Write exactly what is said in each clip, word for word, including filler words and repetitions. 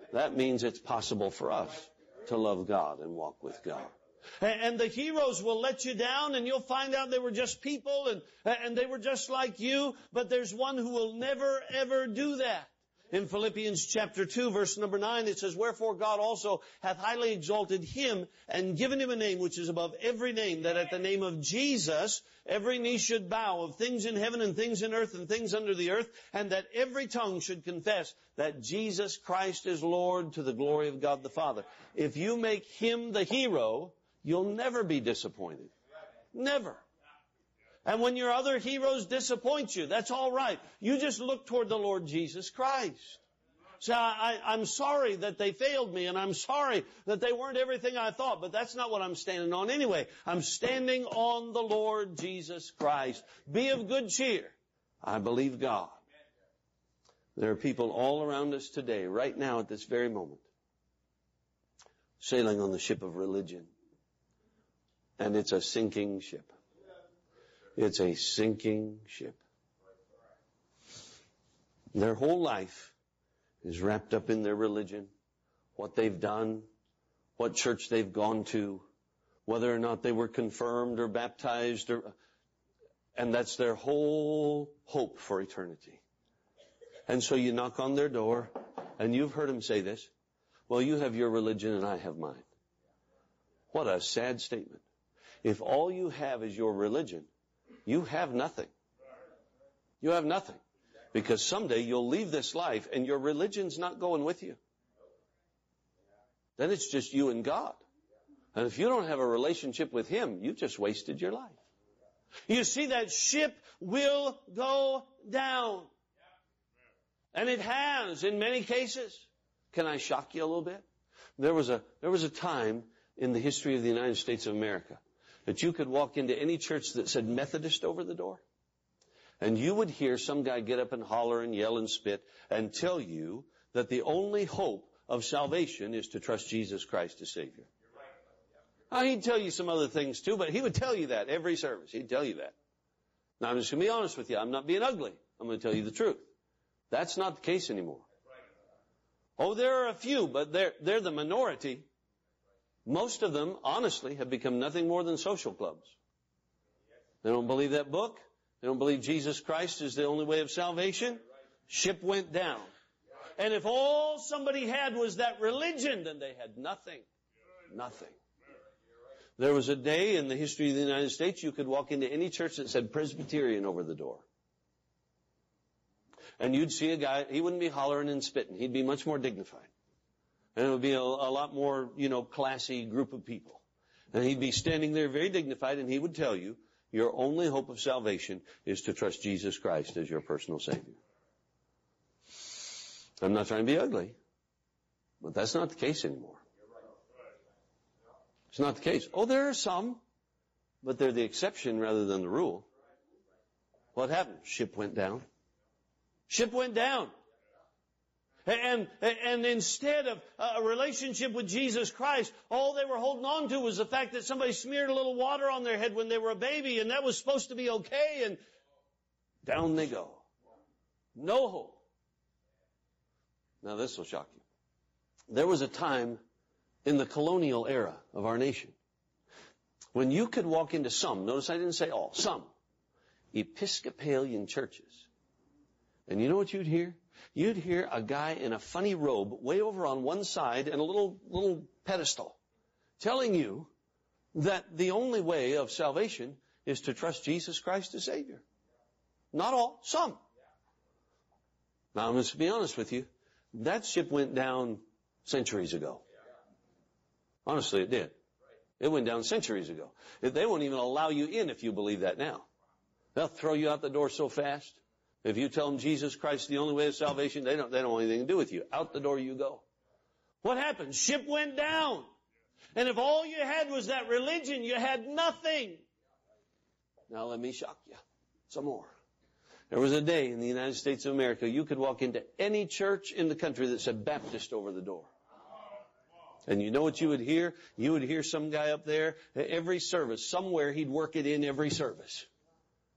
that means it's possible for us to love God and walk with God. And the heroes will let you down, and you'll find out they were just people, and, and they were just like you, but there's one who will never ever do that. In Philippians chapter two, verse number nine, it says, "Wherefore God also hath highly exalted him, and given him a name which is above every name, that at the name of Jesus every knee should bow, of things in heaven and things in earth and things under the earth, and that every tongue should confess that Jesus Christ is Lord, to the glory of God the Father." If you make him the hero, you'll never be disappointed. Never. And when your other heroes disappoint you, that's all right. You just look toward the Lord Jesus Christ. So I, I'm sorry that they failed me, and I'm sorry that they weren't everything I thought, but that's not what I'm standing on anyway. I'm standing on the Lord Jesus Christ. Be of good cheer. I believe God. There are people all around us today, right now at this very moment, sailing on the ship of religion. And it's a sinking ship. It's a sinking ship. Their whole life is wrapped up in their religion, what they've done, what church they've gone to, whether or not they were confirmed or baptized, or, and that's their whole hope for eternity. And so you knock on their door, and you've heard them say this, "Well, you have your religion and I have mine." What a sad statement. If all you have is your religion, you have nothing. You have nothing. Because someday you'll leave this life and your religion's not going with you. Then it's just you and God. And if you don't have a relationship with Him, you've just wasted your life. You see, that ship will go down. And it has in many cases. Can I shock you a little bit? There was a, there was a time in the history of the United States of America that you could walk into any church that said Methodist over the door, and you would hear some guy get up and holler and yell and spit and tell you that the only hope of salvation is to trust Jesus Christ as Savior. Now, he'd tell you some other things too, but he would tell you that every service. He'd tell you that. Now, I'm just going to be honest with you. I'm not being ugly. I'm going to tell you the truth. That's not the case anymore. Oh, there are a few, but they're, they're the minority. Most of them, honestly, have become nothing more than social clubs. They don't believe that book. They don't believe Jesus Christ is the only way of salvation. Ship went down. And if all somebody had was that religion, then they had nothing. Nothing. There was a day in the history of the United States you could walk into any church that said Presbyterian over the door. And you'd see a guy, he wouldn't be hollering and spitting. He'd be much more dignified. And it would be a, a lot more, you know, classy group of people. And he'd be standing there very dignified, and he would tell you, your only hope of salvation is to trust Jesus Christ as your personal Savior. I'm not trying to be ugly, but that's not the case anymore. It's not the case. Oh, there are some, but they're the exception rather than the rule. What happened? Ship went down. Ship went down. And, and instead of a relationship with Jesus Christ, all they were holding on to was the fact that somebody smeared a little water on their head when they were a baby, and that was supposed to be okay, and down they go. No hope. Now this will shock you. There was a time in the colonial era of our nation when you could walk into some, notice I didn't say all, some Episcopalian churches, and you know what you'd hear? You'd hear a guy in a funny robe way over on one side and a little, little pedestal telling you that the only way of salvation is to trust Jesus Christ as Savior. Not all, some. Now I'm going to be honest with you. That ship went down centuries ago. Honestly, it did. It went down centuries ago. They won't even allow you in if you believe that now. They'll throw you out the door so fast. If you tell them Jesus Christ is the only way of salvation, they don't, they don't want anything to do with you. Out the door you go. What happened? Ship went down. And if all you had was that religion, you had nothing. Now let me shock you some more. There was a day in the United States of America you could walk into any church in the country that said Baptist over the door. And you know what you would hear? You would hear some guy up there, every service, somewhere he'd work it in every service.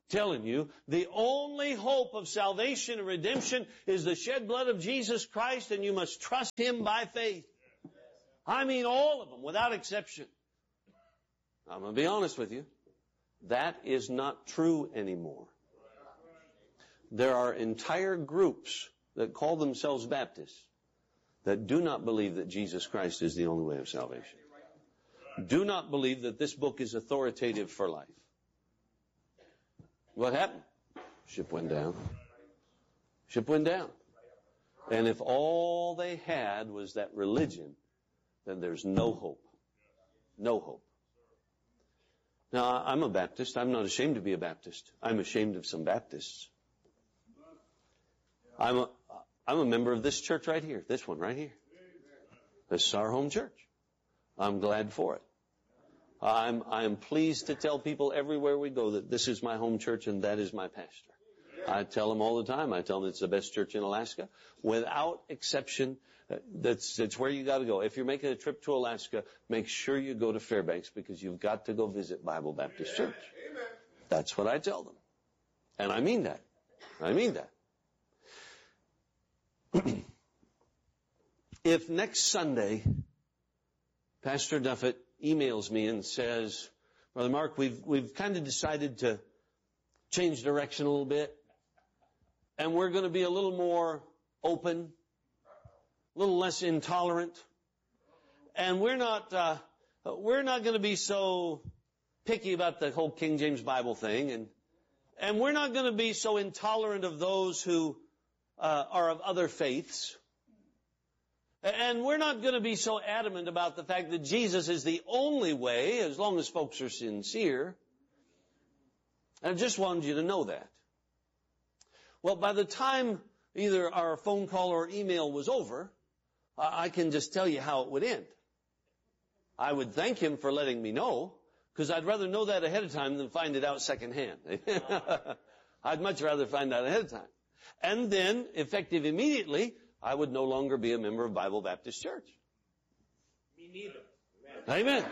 telling you, the only hope of salvation and redemption is the shed blood of Jesus Christ, and you must trust Him by faith. I mean all of them, without exception. I'm going to be honest with you. That is not true anymore. There are entire groups that call themselves Baptists that do not believe that Jesus Christ is the only way of salvation. Do not believe that this book is authoritative for life. What happened? Ship went down. Ship went down. And if all they had was that religion, then there's no hope. No hope. Now, I'm a Baptist. I'm not ashamed to be a Baptist. I'm ashamed of some Baptists. I'm a, I'm a member of this church right here. This one right here. This is our home church. I'm glad for it. I'm, I'm pleased to tell people everywhere we go that this is my home church and that is my pastor. I tell them all the time. I tell them it's the best church in Alaska. Without exception, that's, that's where you got to go. If you're making a trip to Alaska, make sure you go to Fairbanks because you've got to go visit Bible Baptist Church. That's what I tell them. And I mean that. I mean that. If next Sunday, Pastor Duffett emails me and says, Brother Mark, we've, we've kind of decided to change direction a little bit, and we're going to be a little more open, a little less intolerant, and we're not, uh, we're not going to be so picky about the whole King James Bible thing, and, and we're not going to be so intolerant of those who uh, are of other faiths. And we're not going to be so adamant about the fact that Jesus is the only way, as long as folks are sincere. I just wanted you to know that. Well, by the time either our phone call or email was over, I can just tell you how it would end. I would thank him for letting me know, because I'd rather know that ahead of time than find it out secondhand. I'd much rather find out ahead of time. And then, effective immediately, I would no longer be a member of Bible Baptist Church. Me neither. Amen.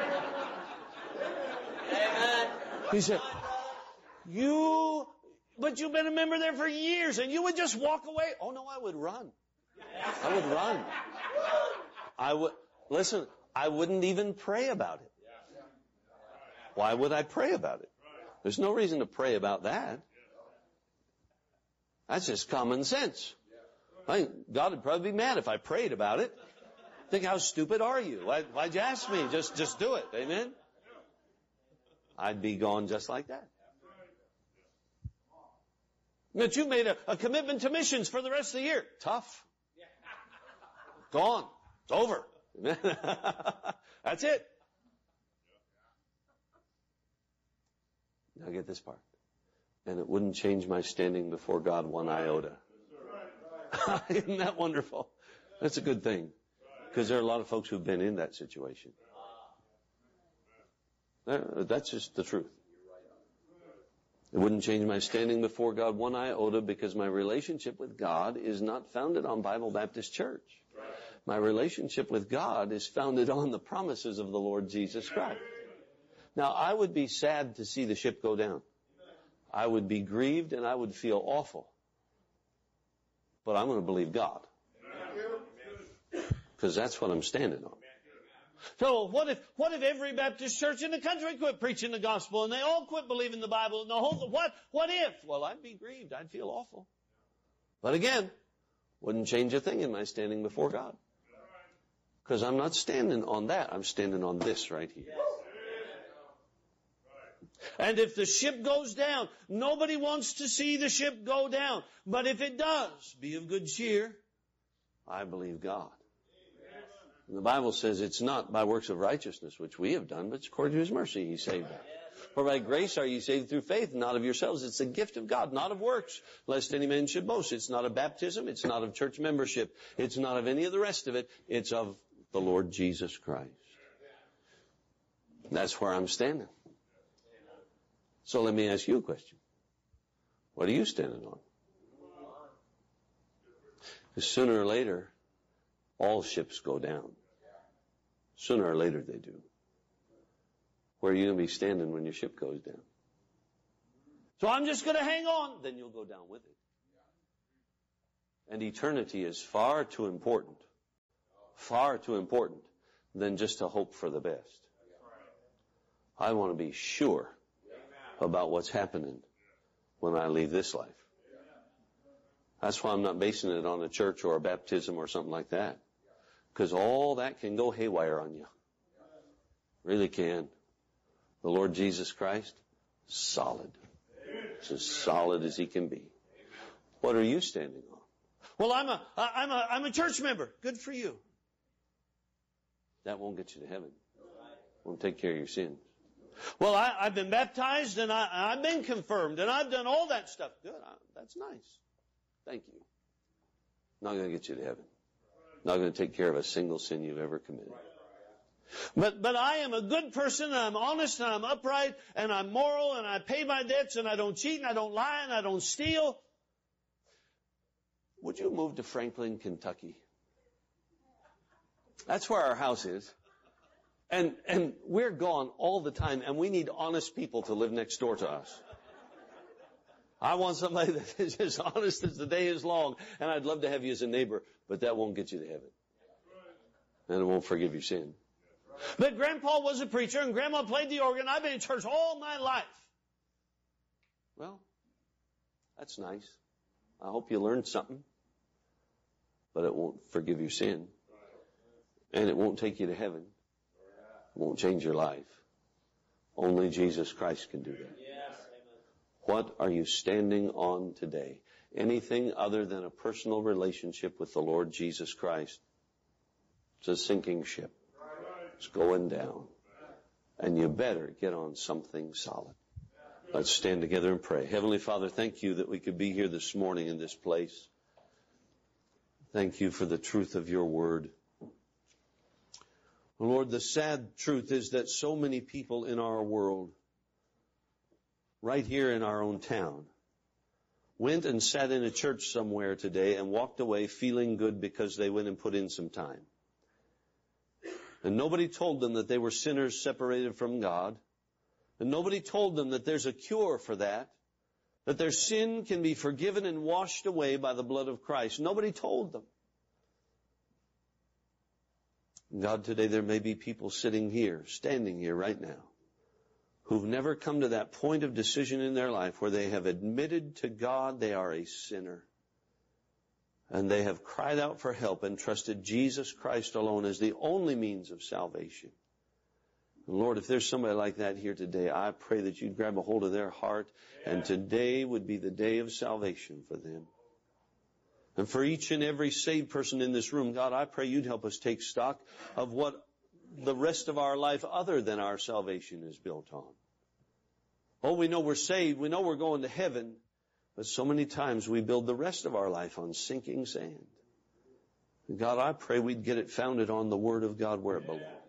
Amen. He said, you, but you've been a member there for years, and you would just walk away? Oh, no, I would run. I would run. I would, listen, I wouldn't even pray about it. Why would I pray about it? There's no reason to pray about that. That's just common sense. I think God would probably be mad if I prayed about it. Think, how stupid are you? Why, why'd you ask me? Just, just do it. Amen? I'd be gone just like that. But you made a, a commitment to missions for the rest of the year. Tough. Gone. It's over. That's it. Now get this part. And it wouldn't change my standing before God one iota. Isn't that wonderful? That's a good thing. Because there are a lot of folks who've been in that situation. That's just the truth. It wouldn't change my standing before God one iota, because my relationship with God is not founded on Bible Baptist Church. My relationship with God is founded on the promises of the Lord Jesus Christ. Now, I would be sad to see the ship go down. I would be grieved and I would feel awful. But I'm going to believe God. Because that's what I'm standing on. So what if, what if every Baptist church in the country quit preaching the gospel and they all quit believing the Bible? And the whole, what, what if? Well, I'd be grieved. I'd feel awful. But again, wouldn't change a thing in my standing before God. Because I'm not standing on that. I'm standing on this right here. And if the ship goes down, nobody wants to see the ship go down. But if it does, be of good cheer. I believe God. And the Bible says it's not by works of righteousness which we have done, but it's according to His mercy He saved us. For by grace are you saved through faith, not of yourselves. It's a gift of God, not of works, lest any man should boast. It's not of baptism. It's not of church membership. It's not of any of the rest of it. It's of the Lord Jesus Christ. That's where I'm standing. So let me ask you a question. What are you standing on? Because sooner or later, all ships go down. Sooner or later they do. Where are you going to be standing when your ship goes down? So I'm just going to hang on. Then you'll go down with it. And eternity is far too important, far too important than just to hope for the best. I want to be sure about what's happening when I leave this life. That's why I'm not basing it on a church or a baptism or something like that. Because all that can go haywire on you. Really can. The Lord Jesus Christ, solid. It's as solid as He can be. What are you standing on? Well, I'm a, I'm a, I'm a church member. Good for you. That won't get you to heaven. Won't take care of your sins. Well, I, I've been baptized and I, I've been confirmed and I've done all that stuff. Good. I, that's nice. Thank you. Not going to get you to heaven. Not going to take care of a single sin you've ever committed. But, but I am a good person and I'm honest and I'm upright and I'm moral and I pay my debts and I don't cheat and I don't lie and I don't steal. Would you move to Franklin, Kentucky? That's where our house is. And, and we're gone all the time, and we need honest people to live next door to us. I want somebody that is as honest as the day is long, and I'd love to have you as a neighbor, but that won't get you to heaven. And it won't forgive your sin. But Grandpa was a preacher, and Grandma played the organ. I've been in church all my life. Well, that's nice. I hope you learned something. But it won't forgive your sin. And it won't take you to heaven. It won't change your life. Only Jesus Christ can do that. What are you standing on today? Anything other than a personal relationship with the Lord Jesus Christ? It's a sinking ship. It's going down. And you better get on something solid. Let's stand together and pray. Heavenly Father, thank you that we could be here this morning in this place. Thank you for the truth of your word. Lord, the sad truth is that so many people in our world, right here in our own town, went and sat in a church somewhere today and walked away feeling good because they went and put in some time. And nobody told them that they were sinners separated from God. And nobody told them that there's a cure for that. That their sin can be forgiven and washed away by the blood of Christ. Nobody told them. God, today there may be people sitting here, standing here right now, who've never come to that point of decision in their life where they have admitted to God they are a sinner. And they have cried out for help and trusted Jesus Christ alone as the only means of salvation. And Lord, if there's somebody like that here today, I pray that you'd grab a hold of their heart, and today would be the day of salvation for them. And for each and every saved person in this room, God, I pray you'd help us take stock of what the rest of our life other than our salvation is built on. Oh, we know we're saved. We know we're going to heaven. But so many times we build the rest of our life on sinking sand. And God, I pray we'd get it founded on the Word of God where it belongs.